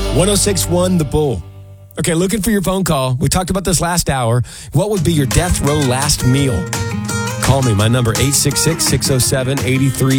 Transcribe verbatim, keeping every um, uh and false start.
one oh six point one The Bull. Okay, looking for your phone call. We talked about this last hour. What would be your death row last meal? Call me. My number, eight six six, six oh seven, eight three